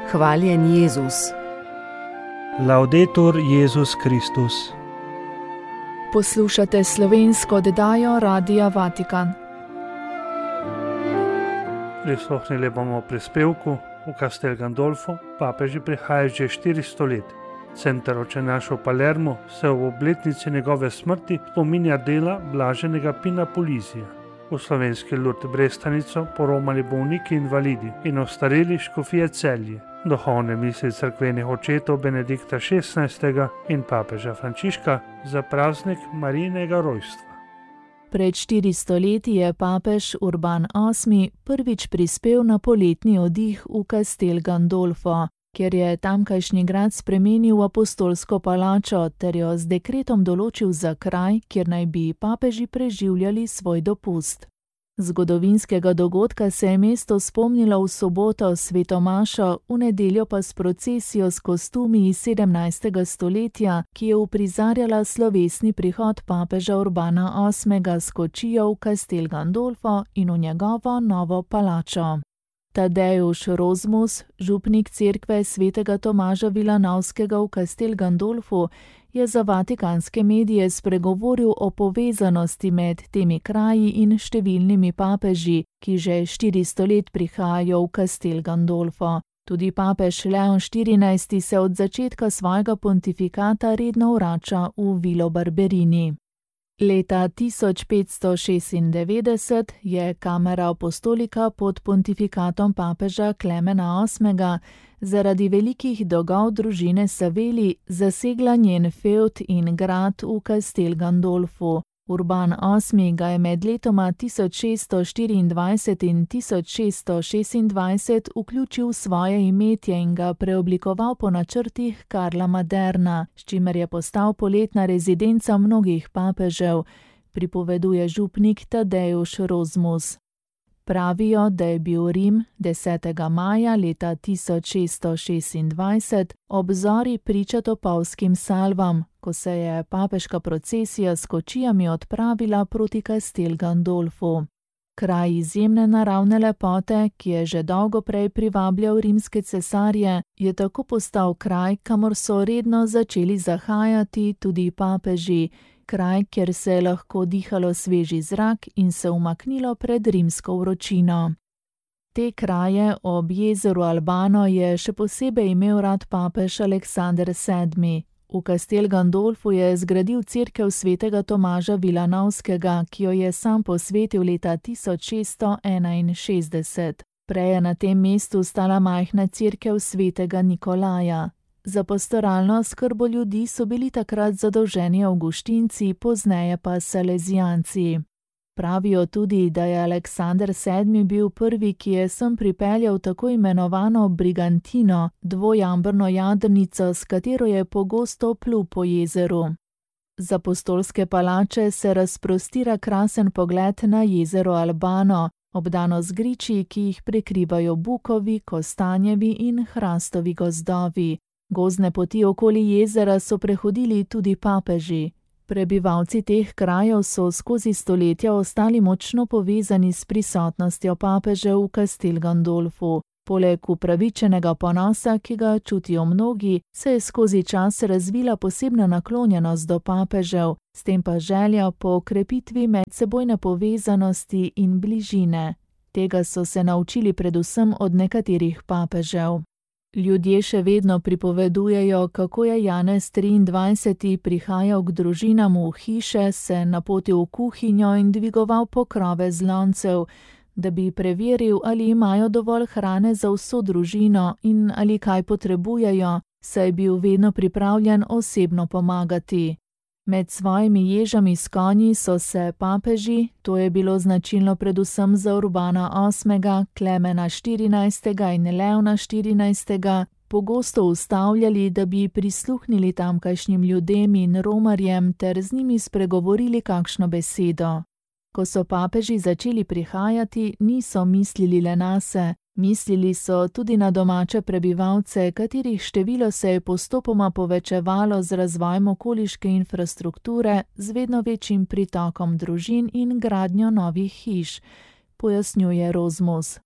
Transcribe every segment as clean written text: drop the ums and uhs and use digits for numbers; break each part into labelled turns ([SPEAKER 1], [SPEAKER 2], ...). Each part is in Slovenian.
[SPEAKER 1] Hvaljen Jezus.
[SPEAKER 2] Laudetur Jezus Kristus.
[SPEAKER 3] Poslušate slovensko oddajo Radia Vatikan.
[SPEAKER 2] Prisluhnili bomo prispevku v Castel Gandolfo. Papeži prihaja že 400 let. Center Oče naš v Palermu se v obletnici njegove smrti spominja dela blaženega Pina Pulizija. V slovenski Lurd Brestanico poromali bolniki invalidi in ostareli škofije Celje, duhovne misli cerkvenih očetov Benedikta XVI. In papeža Frančiška za praznik Marijinega rojstva.
[SPEAKER 3] Pred 400 leti je papež Urban VIII. Prvič prispel na poletni oddih v Castel Gandolfo, kjer je tamkajšnji grad spremenil v apostolsko palačo ter jo z dekretom določil za kraj, kjer naj bi papeži preživljali svoj dopust. Zgodovinskega dogodka se je mesto spomnilo v soboto s sveto mašo, v nedeljo pa s procesijo s kostumi iz 17. stoletja, ki je uprizarjala slovesni prihod papeža Urbana VIII. S kočijo v Castel Gandolfo in v njegovo novo palačo. Tadeusz Rozmus, župnik cerkve svetega Tomaža Vilanovskega v Castel Gandolfu, je za vatikanske medije spregovoril o povezanosti med temi kraji in številnimi papeži, ki že 400 let prihajajo v Castel Gandolfo. Tudi papež Leon XIV. Se od začetka svojega pontifikata redno vrača v Vilo Barberini. Leta 1596 je Kamera Apostolika pod pontifikatom papeža Klemena VIII. Zaradi velikih dolgov družine Savelli zasegla njen fevd in grad v Castel Gandolfu. Urban VIII. Ga je med letoma 1624 in 1626 vključil v svoje imetje in ga preoblikoval po načrtih Karla Maderna, s čimer je postal poletna rezidenca mnogih papežev, pripoveduje župnik Tadeusz Rozmus. Pravijo, da je bil Rim 10. maja leta 1626 ob zori priča topovskim salvam, ko se je papeška procesija s kočijami odpravila proti Castel Gandolfu. Kraj izjemne naravne lepote, ki je že dolgo prej privabljal rimske cesarje, je tako postal kraj, kamor so redno začeli zahajati tudi papeži, kraj, kjer se je lahko dihalo sveži zrak in se umaknilo pred rimsko vročino. Te kraje ob jezeru Albano je še posebej imel rad papež Aleksander VII. V Castel Gandolfu je zgradil cerkev svetega Tomaža Vilanovskega, ki jo je sam posvetil leta 1661. Prej je na tem mestu stala majhna cerkev svetega Nikolaja. Za pastoralno skrbo ljudi so bili takrat zadolženi avguštinci, pozneje pa salezijanci. Pravijo tudi, da je Aleksander VII. Bil prvi, ki je sem pripeljal tako imenovano brigantino, dvojambrno jadrnico, s katero je pogosto plul po jezeru. Z apostolske palače se razprostira krasen pogled na jezero Albano, obdano z griči, ki jih prekrivajo bukovi, kostanjevi in hrastovi gozdovi. Gozdne poti okoli jezera so prehodili tudi papeži. Prebivalci teh krajev so skozi stoletja ostali močno povezani s prisotnostjo papežev v Castel Gandolfu. Poleg upravičenega ponosa, ki ga čutijo mnogi, se je skozi čas razvila posebna naklonjenost do papežev, s tem pa želja po okrepitvi medsebojne povezanosti in bližine. Tega so se naučili predvsem od nekaterih papežev. Ljudje še vedno pripovedujejo, kako je Janez 23. prihajal k družinam v hiše, se napotil v kuhinjo in dvigoval pokrove z loncev, da bi preveril, ali imajo dovolj hrane za vso družino in ali kaj potrebujejo, saj je bil vedno pripravljen osebno pomagati. Med svojimi ježami s konji so se papeži, to je bilo značilno predvsem za Urbana VIII., Klemena XIV. In Leona XIV., pogosto ustavljali, da bi prisluhnili tamkajšnjim ljudem in romarjem ter z njimi spregovorili kakšno besedo. Ko so papeži začeli prihajati, niso mislili le nase, mislili so tudi na domače prebivalce, katerih število se je postopoma povečevalo z razvojem okoliške infrastrukture, z vedno večjim pritokom družin in gradnjo novih hiš, pojasnjuje Rozmus.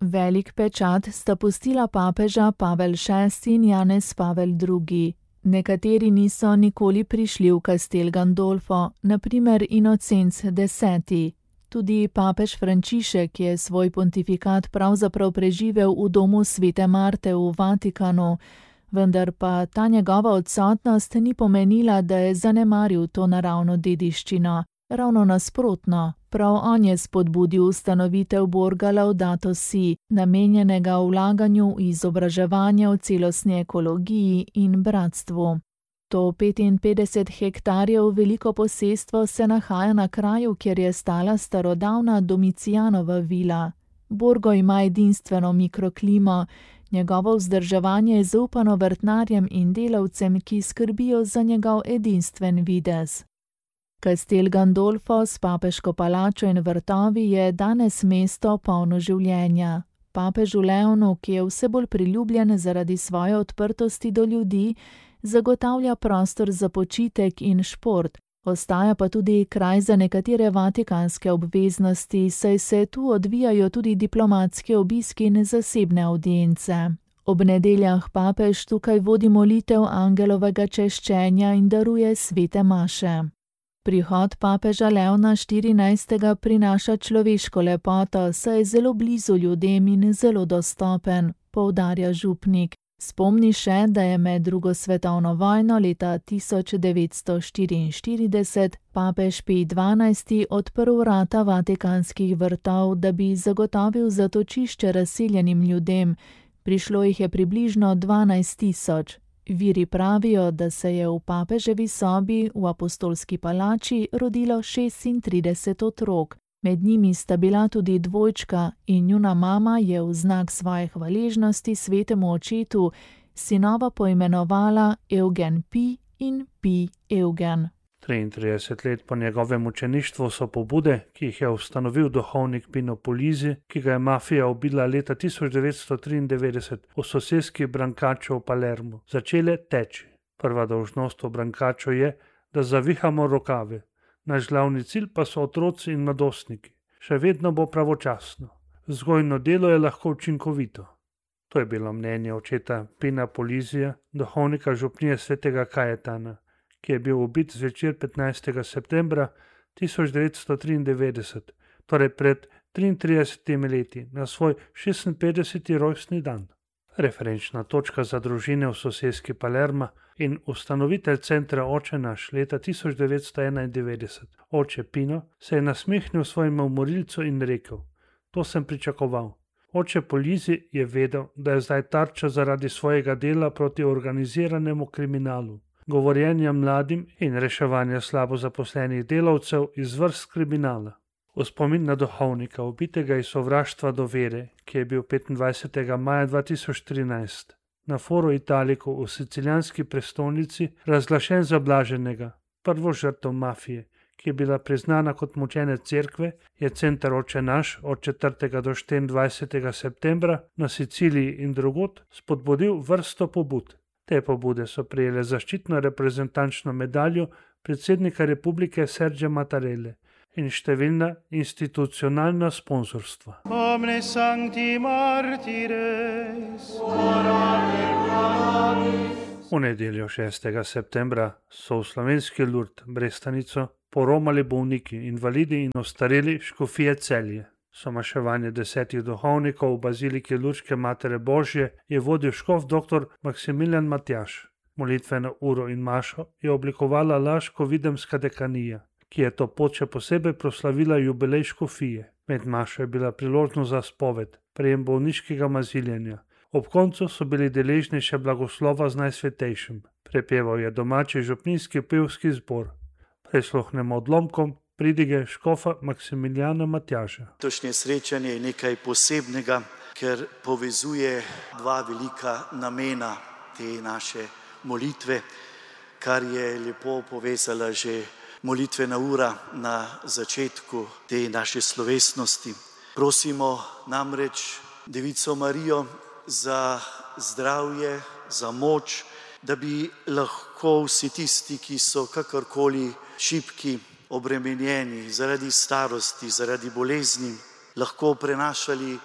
[SPEAKER 3] Velik pečat sta pustila papeža Pavel VI in Janez Pavel II. Nekateri niso nikoli prišli v Castel Gandolfo, na primer Inocenc X. Tudi papež Frančišek je svoj pontifikat pravzaprav preživel v domu svete Marte v Vatikanu, vendar pa ta njegova odsotnost ni pomenila, da je zanemaril to naravno dediščino. Ravno nasprotno, prav on je spodbudil ustanovitev Borga Laudato Si, namenjenega vlaganju v izobraževanje o celostni ekologiji in bratstvu. To 55 hektarjev veliko posestvo se nahaja na kraju, kjer je stala starodavna Domicijanova vila. Borgo ima edinstveno mikroklimo, njegovo vzdrževanje je zaupano vrtnarjem in delavcem, ki skrbijo za njegov edinstven videz. Castel Gandolfo s papeško palačo in vrtovi je danes mesto polno življenja. Papežu Leonu, ki je vse bolj priljubljen zaradi svoje odprtosti do ljudi, zagotavlja prostor za počitek in šport, ostaja pa tudi kraj za nekatere vatikanske obveznosti, saj se tu odvijajo tudi diplomatski obiski in zasebne avdience. Ob nedeljah papež tukaj vodi molitev angelovega češčenja in daruje svete maše. Prihod papeža Leona XIV. Prinaša človeško lepoto, saj je zelo blizu ljudem in zelo dostopen, poudarja župnik. Spomni še, da je med drugo svetovno vojno leta 1944 papež Pij XII. Odprl vrata vatikanskih vrtov, da bi zagotovil zatočišče razseljenim ljudem. Prišlo jih je približno 12.000. Viri pravijo, da se je v papeževi sobi v apostolski palači rodilo 36 otrok. Med njimi sta bila tudi dvojčka in njuna mama je v znak svoje hvaležnosti svetemu očetu sinova poimenovala Eugen Pij in Pij Eugen.
[SPEAKER 2] 33 let po njegovem mučeništvu so pobude, ki jih je ustanovil duhovnik Pino Puglisi, ki ga je mafija ubila leta 1993 v soseski Brancaccio v Palermu, začele teči. Prva dolžnost v Brancaccio je, da zavihamo rokave. Naš glavni cilj pa so otroci in mladostniki. Še vedno bo pravočasno. Vzgojno delo je lahko učinkovito. To je bilo mnenje očeta Pina Puglisija, duhovnika župnije svetega Kajetana, ki je bil ubit zvečer 15. septembra 1993, torej pred 33 leti, na svoj 56. rojstni dan. Referenčna točka za družine v soseski Palerma in ustanovitelj centra Oče naš leta 1991, oče Pino, se je nasmehnil svojemu morilcu in rekel: "To sem pričakoval." Oče Puglisi je vedel, da je zdaj tarča zaradi svojega dela proti organiziranemu kriminalu, govorjenja mladim in reševanja slabo zaposlenih delavcev iz vrst kriminala. V spomin na duhovnika, ubitega iz sovraštva do vere, ki je bil 25. maja 2013 na Foro Italico v sicilijanski prestolnici razglašen za blaženega, prvo žrtev mafije, ki je bila priznana kot mučenec cerkve, je center Oče naš od 4. do 24. septembra na Siciliji in drugod spodbudil vrsto pobud. Te pobude so prejele zaščitno reprezentančno medaljo predsednika republike Sergija Mattarelle in številna institucionalna sponzorstva.
[SPEAKER 1] Omnes sancti martires,
[SPEAKER 2] V nedeljo 6. septembra so v slovenski Lurd Brestanico poromali bolniki, invalidi in ostareli škofije Celje. Somaševanje 10 duhovnikov v baziliki Lurdske Matere Božje je vodil škof dr. Maksimilijan Matjaž. Molitveno uro in mašo je oblikovala laško-videmska dekanija, ki je to pot še posebej proslavila jubilej škofije. Med mašo je bila priložnost za spoved, prejem bolniškega maziljenja. Ob koncu so bili deležni še blagoslova z Najsvetejšim. Prepeval je domači župnijski pevski zbor. Prisluhnemo odlomkom pridige škofa Maksimilijana Matjaža.
[SPEAKER 4] Tošnje srečanje je nekaj posebnega, ker povezuje dva velika namena te naše molitve, kar je lepo povezala že molitvena ura na začetku te naše slovesnosti. Prosimo namreč Devico Marijo za zdravje, za moč, da bi lahko vsi tisti, ki so kakorkoli šibki, obremenjeni zaradi starosti, zaradi bolezni, lahko prenašali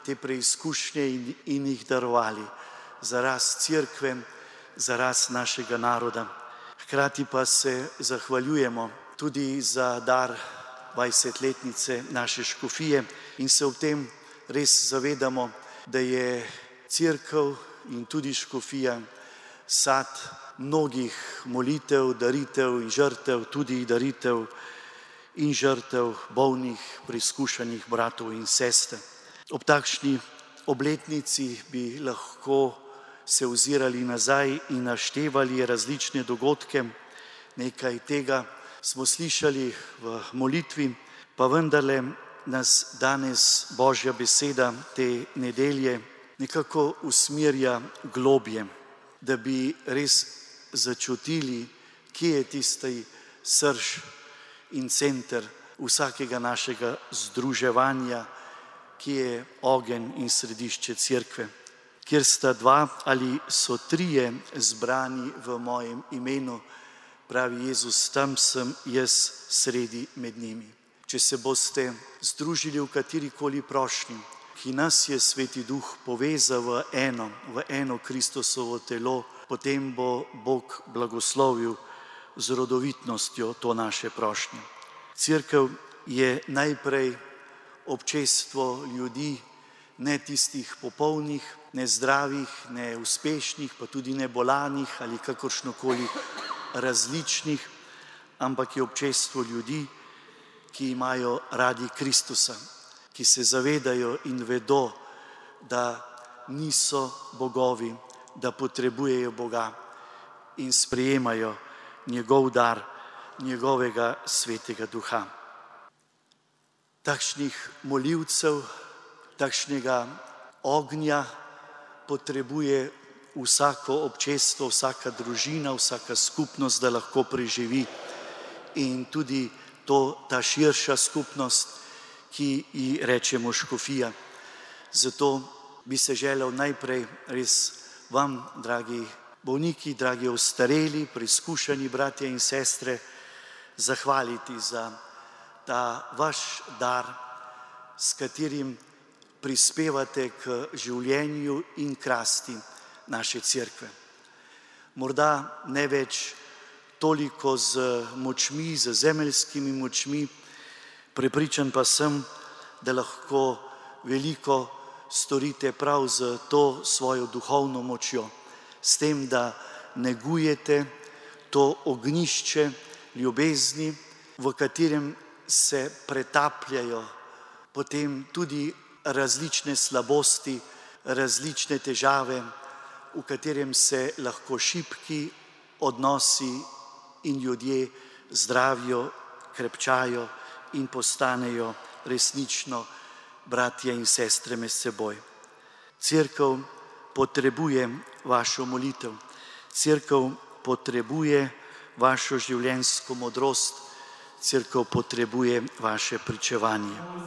[SPEAKER 4] te preizkušnje in jih darovali za rast cerkve, za rast našega naroda. Hkrati pa se zahvaljujemo tudi za dar 20-letnice naše škofije in se ob tem res zavedamo, da je cerkev in tudi škofija sad mnogih molitev, daritev in žrtev, tudi daritev in žrtev bolnih, preizkušanih bratov in sester. Ob takšni obletnici bi lahko se ozirali nazaj in naštevali različne dogodke. Nekaj tega smo slišali v molitvi, pa vendarle nas danes Božja beseda te nedelje nekako usmerja globje, da bi res začutili, kje je tisti srž in center vsakega našega združevanja, ki je ogenj in središče cerkve. Kjer sta dva ali so trije zbrani v mojem imenu, pravi Jezus, tam sem jaz sredi med njimi. Če se boste združili v katerikoli prošnji, ki nas je Sveti Duh povezal v eno Kristusovo telo, potem bo Bog blagoslovil z rodovitnostjo to naše prošnje. Cerkev je najprej občestvo ljudi, ne tistih popolnih, ne zdravih, ne uspešnih, pa tudi ne bolanih ali kakršnokoli različnih, ampak je občestvo ljudi, ki imajo radi Kristusa, ki se zavedajo in vedo, da niso bogovi, da potrebujejo Boga in sprejemajo njegov dar, njegovega Svetega Duha. Takšnih molivcev, takšnega ognja potrebuje vsako občestvo, vsaka družina, vsaka skupnost, da lahko preživi, in tudi ta širša skupnost, ki ji rečemo škofija. Zato bi se želel najprej res vam, dragi bolniki, dragi ostareli, preizkušeni bratje in sestre, zahvaliti za ta vaš dar, s katerim prispevate k življenju in krasti naše cerkve. Morda ne več toliko z močmi, z zemeljskimi močmi, prepričan pa sem, da lahko veliko storite prav z to svojo duhovno močjo, s tem, da negujete to ognjišče ljubezni, v katerem se pretapljajo potem tudi različne slabosti, različne težave, v katerem se lahko šibki odnosi in ljudje zdravijo, krepčajo in postanejo resnično bratje in sestre med seboj. Cerkev potrebuje vašo molitev, cerkev potrebuje vašo življenjsko modrost, cerkev potrebuje vaše pričevanje.